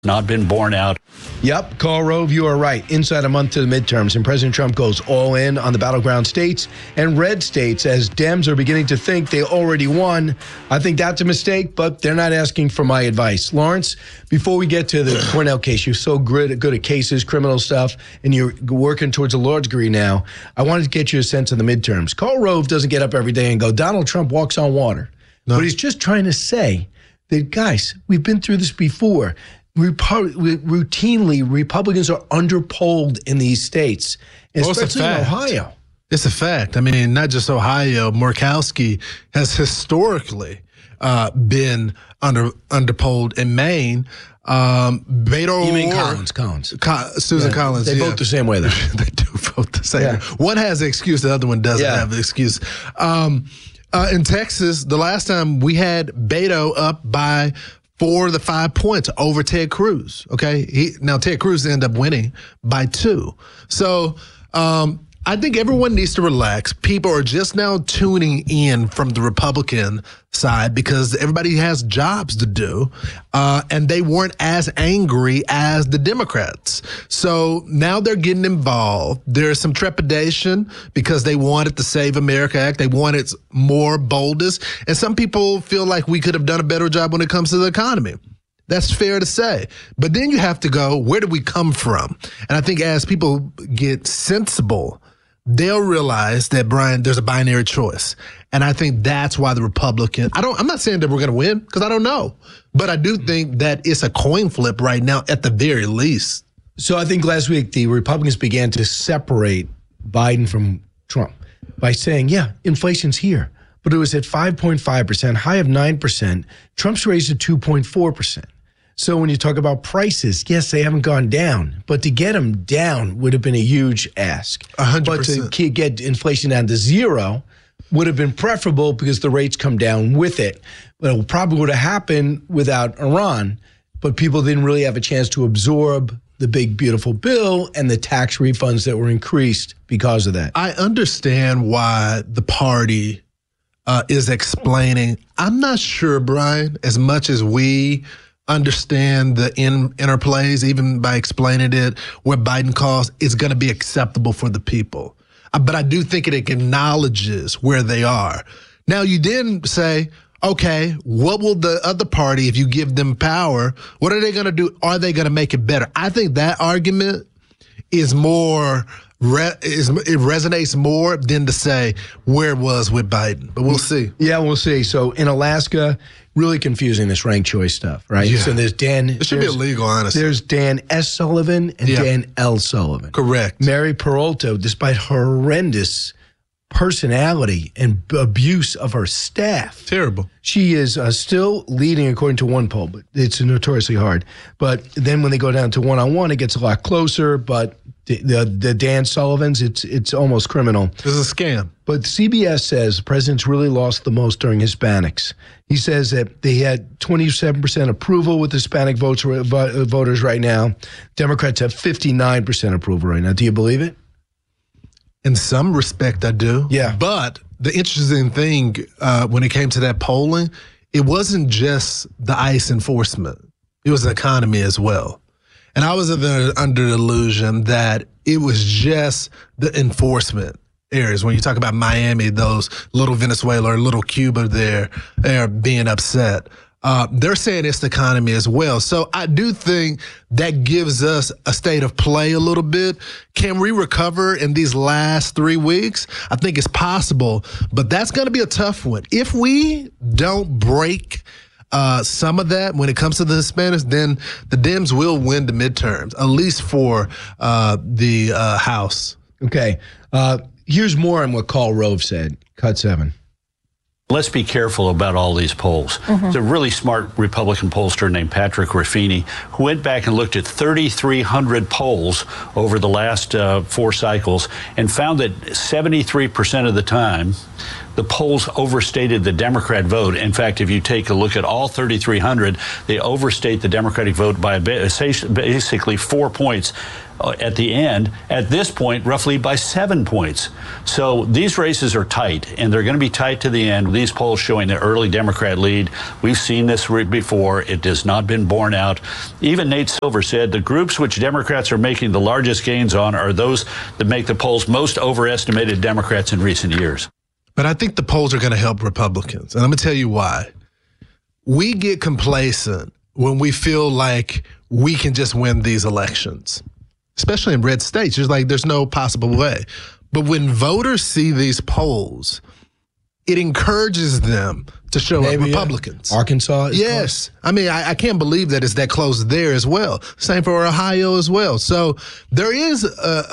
not been borne out. Yep, Karl Rove, you are right. Inside a month to the midterms, and President Trump goes all in on the battleground states and red states as Dems are beginning to think they already won. I think that's a mistake, but they're not asking for my advice. Lawrence, before we get to the Cornell case, you're so good at cases, criminal stuff, and you're working towards a law degree now. I wanted to get you a sense of the midterms. Karl Rove doesn't get up every day and go, Donald Trump walks on water. No. But he's just trying to say that, guys, we've been through this before. Routinely, Republicans are underpolled in these states, especially in Ohio. It's a fact. I mean, not just Ohio. Murkowski has historically been underpolled in Maine. Beto You mean Collins? Susan Collins. They vote the same way, though. They do vote the same way. One has an excuse, the other one doesn't have an excuse. In Texas, the last time we had Beto up by 4 of the 5 points over Ted Cruz. Okay, now Ted Cruz ended up winning by 2. So I think everyone needs to relax. People are just now tuning in from the Republican side because everybody has jobs to do, and they weren't as angry as the Democrats. So now they're getting involved. There's some trepidation because they wanted the Save America Act. They wanted more boldness. And some people feel like we could have done a better job when it comes to the economy. That's fair to say. But then you have to go, where do we come from? And I think as people get sensible, they'll realize that, Brian, there's a binary choice. And I think that's why the Republican, I'm not saying that we're going to win because I don't know, but I do think that it's a coin flip right now at the very least. So I think last week the Republicans began to separate Biden from Trump by saying, yeah, inflation's here, but it was at 5.5%, high of 9%. Trump's raised it 2.4%. So when you talk about prices, yes, they haven't gone down, but to get them down would have been a huge ask. 100%. But to get inflation down to 0 would have been preferable because the rates come down with it. But it probably would have happened without Iran, but people didn't really have a chance to absorb the big, beautiful bill and the tax refunds that were increased because of that. I understand why the party is explaining. I'm not sure, Brian, as much as we understand the interplays, even by explaining it, where Biden calls, it's going to be acceptable for the people. But I do think it acknowledges where they are. Now, you didn't say, okay, what will the other party, if you give them power, what are they going to do? Are they going to make it better? I think that argument is more, it resonates more than to say where it was with Biden. But we'll see. Yeah, we'll see. So in Alaska, really confusing, this ranked choice stuff, right? Yeah. So there's Dan. It should be illegal, honestly. There's Dan S. Sullivan and Dan L. Sullivan. Correct. Mary Peralta, despite her horrendous personality and abuse of her staff. Terrible. She is still leading according to one poll, but it's notoriously hard. But then when they go down to one-on-one, it gets a lot closer. But the Dan Sullivans, it's almost criminal. It's a scam. But CBS says the president's really lost the most during Hispanics. He says that they had 27% approval with Hispanic voters right now. Democrats have 59% approval right now. Do you believe it? In some respect, I do. Yeah. But the interesting thing when it came to that polling, it wasn't just the ICE enforcement. It was the economy as well. And I was under the illusion that it was just the enforcement areas. When you talk about Miami, those little Venezuela or little Cuba there, they're being upset. They're saying it's the economy as well. So I do think that gives us a state of play a little bit. Can we recover in these last 3 weeks? I think it's possible, but that's going to be a tough one. If we don't break some of that when it comes to the Hispanics, then the Dems will win the midterms, at least for the House. Okay. Here's more on what Karl Rove said. Cut 7. Let's be careful about all these polls. There's a really smart Republican pollster named Patrick Ruffini who went back and looked at 3,300 polls over the last 4 cycles and found that 73% of the time, the polls overstated the Democrat vote. In fact, if you take a look at all 3,300, they overstate the Democratic vote by basically 4 points. at the end, at this point, roughly by 7 points. So these races are tight, and they're going to be tight to the end. These polls showing the early Democrat lead. We've seen this before. It has not been borne out. Even Nate Silver said the groups which Democrats are making the largest gains on are those that make the polls most overestimated Democrats in recent years. But I think the polls are going to help Republicans. And I'm going to tell you why. We get complacent when we feel like we can just win these elections, especially in red states. There's like, there's no possible way. But when voters see these polls, it encourages them to show up Republicans. Arkansas is yes. close. I mean, I can't believe that it's that close there as well. Same for Ohio as well. So there is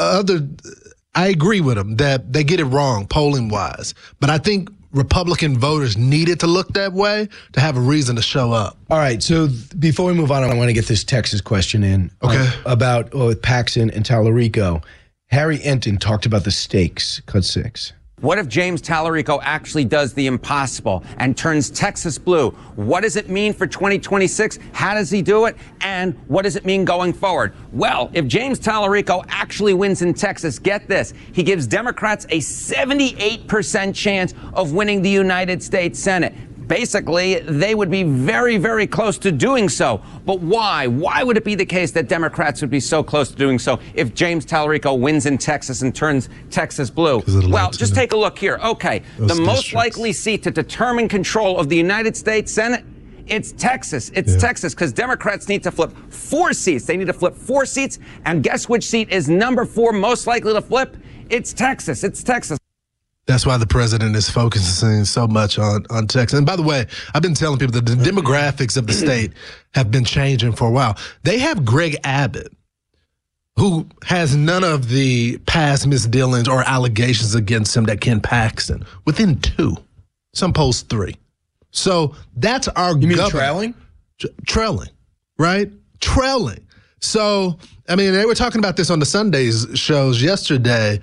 I agree with them that they get it wrong polling wise. But I think Republican voters needed to look that way to have a reason to show up. All right, so before we move on, I want to get this Texas question in. Okay. About Paxson and Tallarico. Harry Enton talked about the stakes, cut 6. What if James Tallarico actually does the impossible and turns Texas blue? What does it mean for 2026? How does he do it? And what does it mean going forward? Well, if James Tallarico actually wins in Texas, get this, he gives Democrats a 78% chance of winning the United States Senate. Basically, they would be very, very close to doing so. But why? Why would it be the case that Democrats would be so close to doing so if James Tallarico wins in Texas and turns Texas blue? Well, just take a look here. Okay, the most likely seat to determine control of the United States Senate, it's Texas. It's Texas, because Democrats need to flip 4 seats. They need to flip 4 seats. And guess which seat is number 4 most likely to flip? It's Texas. It's Texas. That's why the president is focusing so much on Texas. And by the way, I've been telling people that the demographics of the state have been changing for a while. They have Greg Abbott, who has none of the past misdealings or allegations against him that Ken Paxton, within 2. Some polls 3. So that's our You mean governor. trailing? Trailing, right? Trailing. So, I mean, they were talking about this on the Sundays shows yesterday,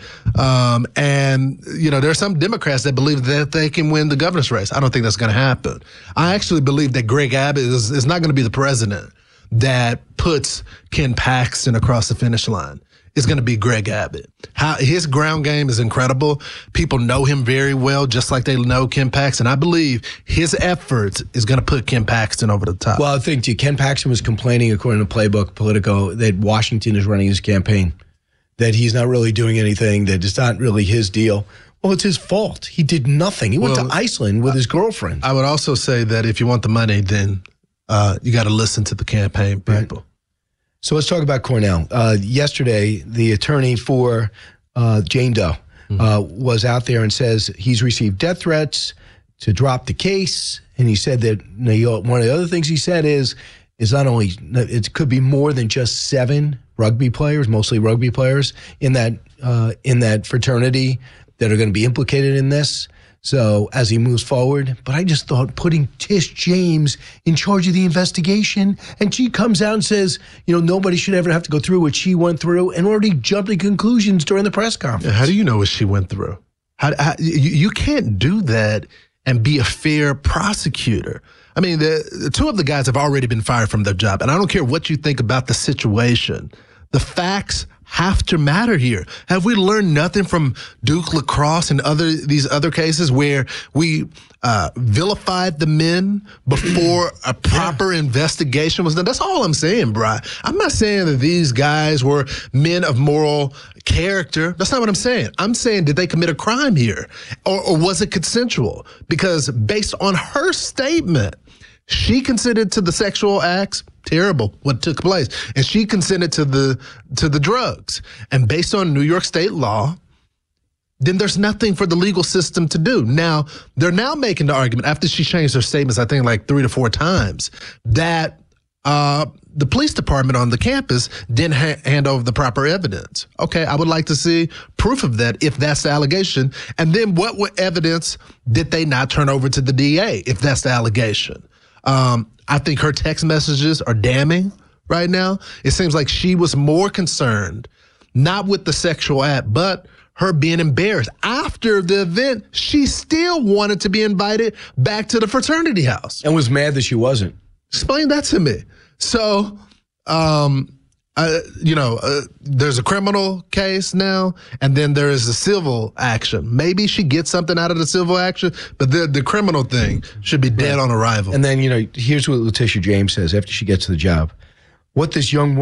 and, you know, there are some Democrats that believe that they can win the governor's race. I don't think that's going to happen. I actually believe that Greg Abbott is not going to be the president that puts Ken Paxton across the finish line. It's going to be Greg Abbott. His ground game is incredible. People know him very well, just like they know Ken Paxton. I believe his efforts is going to put Ken Paxton over the top. Well, I think Ken Paxton was complaining, according to Playbook Politico, that Washington is running his campaign, that he's not really doing anything, that it's not really his deal. Well, it's his fault. He did nothing. He went to Iceland with his girlfriend. I would also say that if you want the money, then you got to listen to the campaign people. Right. So let's talk about Cornell. Yesterday, the attorney for Jane Doe was out there and says he's received death threats to drop the case. And he said that one of the other things he said is not only, it could be more than just 7 rugby players, mostly rugby players, in that fraternity that are going to be implicated in this. So as he moves forward, but I just thought putting Tish James in charge of the investigation, and she comes out and says, nobody should ever have to go through what she went through, and already jumped to conclusions during the press conference. How do you know what she went through? You can't do that and be a fair prosecutor. I mean, the 2 of the guys have already been fired from their job, and I don't care what you think about the situation. The facts have to matter here. Have we learned nothing from Duke Lacrosse and these other cases where we vilified the men before a proper investigation was done? That's all I'm saying, Bri. I'm not saying that these guys were men of moral character. That's not what I'm saying. I'm saying, did they commit a crime here? Or was it consensual? Because based on her statement, she consented to the sexual acts. Terrible what took place, and she consented to the drugs. And based on New York state law, then there's nothing for the legal system to do. Now they're now making the argument after she changed her statements, I think like 3 to 4 times, that the police department on the campus didn't hand over the proper evidence. Okay, I would like to see proof of that if that's the allegation. And then what evidence did they not turn over to the DA if that's the allegation? I think her text messages are damning right now. It seems like she was more concerned, not with the sexual act, but her being embarrassed. After the event, she still wanted to be invited back to the fraternity house. And was mad that she wasn't. Explain that to me. So there's a criminal case now, and then there is a civil action. Maybe she gets something out of the civil action, but the criminal thing should be dead on arrival. And then, here's what Letitia James says after she gets the job. What this young woman